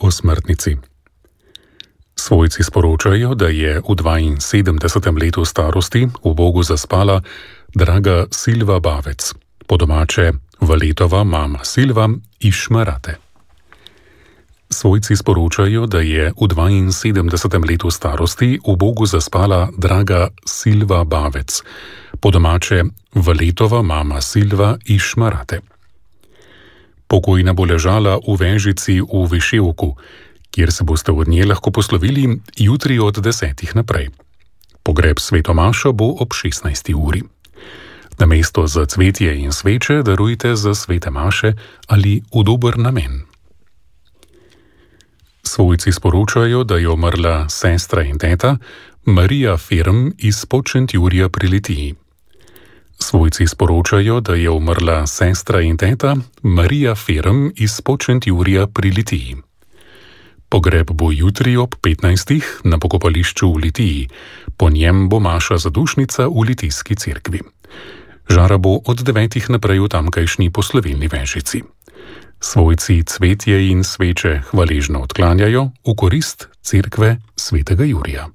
osmrtnici. Svojci sporočajo, da je v 72. letu starosti v Bogu zaspala draga Silva Bavec, po domače Valetova mama Silva iz Šmarate. Svojci sporočajo, da je v 72. letu starosti v Bogu zaspala draga Silva Bavec, po domače Valetova mama Silva iz Šmarate. Pokojna bo ležala v Vežici v Viševku, kjer se boste od nje lahko poslovili jutri od 10. naprej. Pogreb svetomaša bo ob 16. uri. Namesto za cvetje in sveče darujte za svete maše ali v dober namen. Svojci sporočajo, da je umrla sestra in teta Marija Ferm iz Podšentjurja pri Litiji. Svojci sporočajo, da je umrla sestra in teta Marija Ferm iz Podšentjurja pri Litiji. Pogreb bo jutri ob 15. na pokopališču v Litiji, po njem bo maša zadušnica v Litijski cerkvi. Žara bo od 9. naprej v tamkajšnji poslovilni Vežici. Svojci cvetje in sveče hvaležno odklanjajo v korist cerkve svetega Jurija.